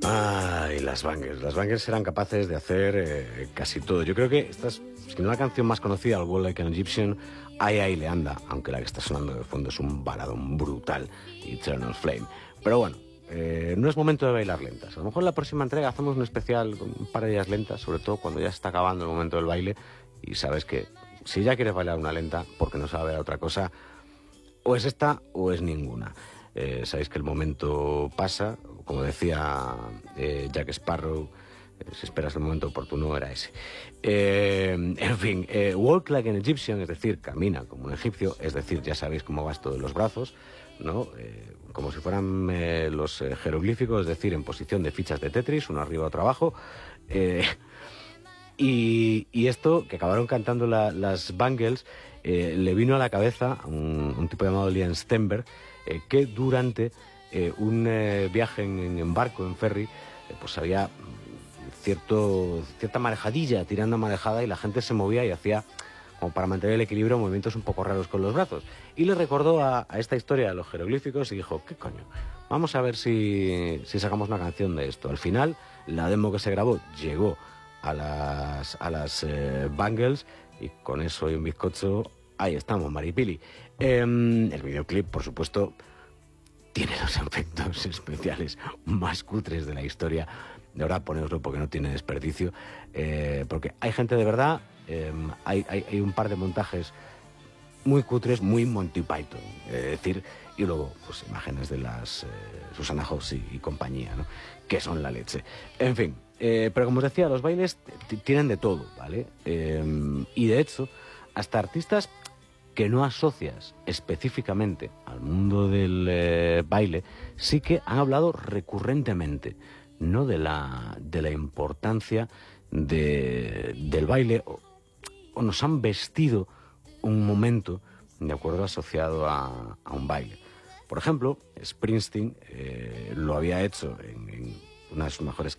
Ay, las Bangles. Las Bangles eran capaces de hacer casi todo. Yo creo que esta es, si no la canción más conocida, el Walk Like an Egyptian, ahí le anda, aunque la que está sonando de fondo es un baladón brutal, Eternal Flame. Pero bueno, no es momento de bailar lentas. A lo mejor en la próxima entrega hacemos un especial con un par de ellas lentas, sobre todo cuando ya se está acabando el momento del baile y sabes que si ya quieres bailar una lenta, porque no sabe a otra cosa, o es esta o es ninguna. Sabéis que el momento pasa, como decía Jack Sparrow, si esperas el momento oportuno era ese. En fin, walk like an Egyptian, es decir, camina como un egipcio, es decir, ya sabéis cómo va esto de los brazos, ¿no? Como si fueran los jeroglíficos, es decir, en posición de fichas de Tetris, uno arriba, otro abajo. Y esto, que acabaron cantando las Bangles, le vino a la cabeza a un tipo llamado Liam Stenberg, que durante un viaje en barco, en ferry, pues había cierta marejadilla, tirando a marejada, y la gente se movía y hacía, como para mantener el equilibrio, movimientos un poco raros con los brazos. Y le recordó a esta historia de los jeroglíficos y dijo, ¿qué coño? Vamos a ver si sacamos una canción de esto. Al final, la demo que se grabó llegó a las Bangles, y con eso y un bizcocho, ahí estamos, Maripili. El videoclip, por supuesto, tiene los efectos especiales más cutres de la historia. De verdad, ponéoslo porque no tiene desperdicio. Porque hay gente de verdad, hay un par de montajes muy cutres, muy Monty Python, decir, y luego pues imágenes de las Susana Hobbs y compañía, ¿no? Que son la leche. En fin, pero como os decía, los bailes tienen de todo, ¿vale? Y de hecho, hasta artistas que no asocias específicamente al mundo del baile, sí que han hablado recurrentemente, ¿no? de la importancia del baile, o nos han vestido un momento de acuerdo asociado a un baile. Por ejemplo, Springsteen lo había hecho en una de sus mejores